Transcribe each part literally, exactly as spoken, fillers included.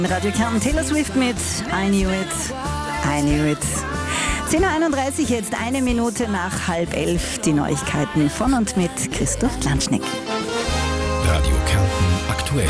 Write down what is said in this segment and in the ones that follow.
Radio Kärnten, Taylor Swift mit I Knew It, I Knew It. zehn Uhr einunddreißig, jetzt eine Minute nach halb elf, die Neuigkeiten von und mit Christoph Klanschnick. Radio Kärnten aktuell.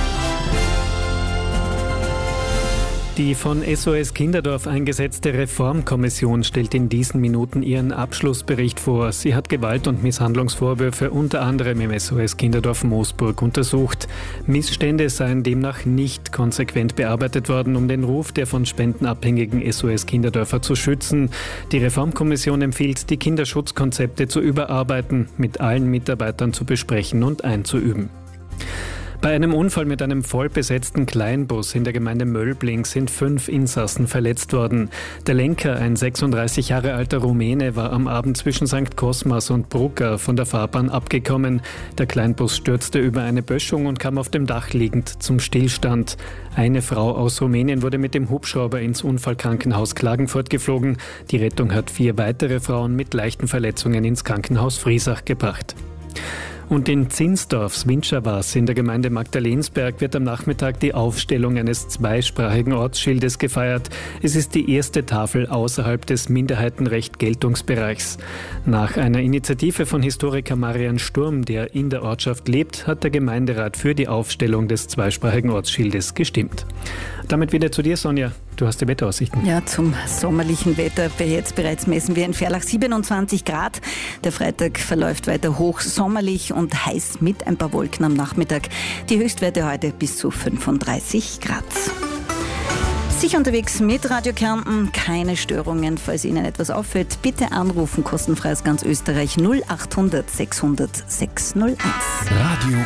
Die von S O S Kinderdorf eingesetzte Reformkommission stellt in diesen Minuten ihren Abschlussbericht vor. Sie hat Gewalt- und Misshandlungsvorwürfe unter anderem im S O S Kinderdorf Moosburg untersucht. Missstände seien demnach nicht konsequent bearbeitet worden, um den Ruf der von Spenden abhängigen S O S Kinderdörfer zu schützen. Die Reformkommission empfiehlt, die Kinderschutzkonzepte zu überarbeiten, mit allen Mitarbeitern zu besprechen und einzuüben. Bei einem Unfall mit einem vollbesetzten Kleinbus in der Gemeinde Möllbling sind fünf Insassen verletzt worden. Der Lenker, ein sechsunddreißig Jahre alter Rumäne, war am Abend zwischen Sankt Cosmas und Brucker von der Fahrbahn abgekommen. Der Kleinbus stürzte über eine Böschung und kam auf dem Dach liegend zum Stillstand. Eine Frau aus Rumänien wurde mit dem Hubschrauber ins Unfallkrankenhaus Klagenfurt geflogen. Die Rettung hat vier weitere Frauen mit leichten Verletzungen ins Krankenhaus Friesach gebracht. Und in Zinsdorfs Windscherwas in der Gemeinde Magdalensberg wird am Nachmittag die Aufstellung eines zweisprachigen Ortsschildes gefeiert. Es ist die erste Tafel außerhalb des Minderheitenrecht-Geltungsbereichs. Nach einer Initiative von Historiker Marian Sturm, der in der Ortschaft lebt, hat der Gemeinderat für die Aufstellung des zweisprachigen Ortsschildes gestimmt. Damit wieder zu dir, Sonja. Du hast die Wetteraussichten. Ja, zum sommerlichen Wetter. Jetzt bereits messen wir in Ferlach siebenundzwanzig Grad. Der Freitag verläuft weiter hochsommerlich und heiß mit ein paar Wolken am Nachmittag. Die Höchstwerte heute bis zu fünfunddreißig Grad. Sicher unterwegs mit Radio Kärnten, keine Störungen. Falls Ihnen etwas auffällt, bitte anrufen, kostenfrei aus ganz Österreich null achthundert sechshundert sechshunderteins. Radio